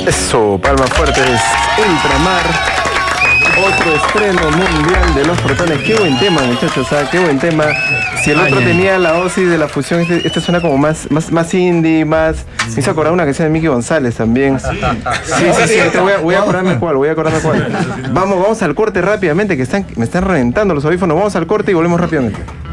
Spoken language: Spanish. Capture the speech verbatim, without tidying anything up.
Eso, palmas fuertes, Ultramar, otro estreno mundial de Los Protones. Qué buen tema, muchachos, ¿sabes? Qué buen tema. Si el otro tenía la Oasis de la fusión, este, este suena como más, más, más indie, más... Me hizo acordar una canción de Mickey González también. Sí, sí, sí, sí, este voy, a, voy a acordarme cuál, voy a acordarme cuál. Vamos, vamos al corte rápidamente, que están, me están reventando los audífonos. Vamos al corte y volvemos rápidamente.